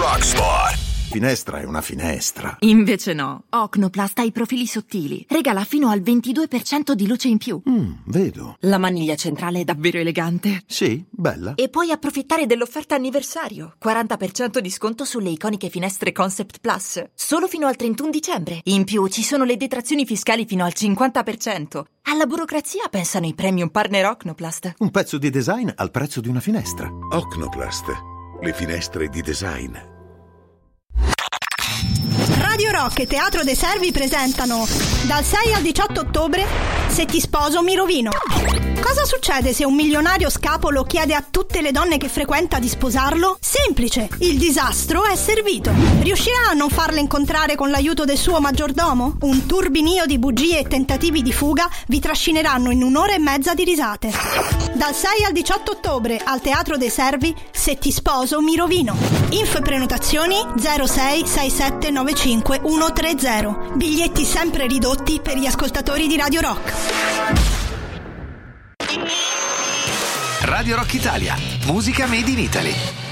Rockspot. Finestra è una finestra. Invece no. Ocnoplast ha i profili sottili. Regala fino al 22% di luce in più. Vedo. La maniglia centrale è davvero elegante. Sì, bella. E puoi approfittare dell'offerta anniversario. 40% di sconto sulle iconiche finestre Concept Plus. Solo fino al 31 dicembre. In più ci sono le detrazioni fiscali fino al 50%. Alla burocrazia pensano i premium partner Ocnoplast. Un pezzo di design al prezzo di una finestra. Ocnoplast. Le finestre di design. Radio Rock e Teatro dei Servi presentano dal 6 al 18 ottobre Se ti sposo mi rovino. Cosa succede se un milionario scapolo chiede a tutte le donne che frequenta di sposarlo? Semplice, il disastro è servito. Riuscirà a non farle incontrare con l'aiuto del suo maggiordomo? Un turbinio di bugie e tentativi di fuga vi trascineranno in 1 ora e mezza di risate. Dal 6 al 18 ottobre al Teatro dei Servi Se ti sposo mi rovino. Info e prenotazioni 06 67 95 130. Biglietti sempre ridotti per gli ascoltatori di Radio Rock. Radio Rock Italia, musica made in Italy.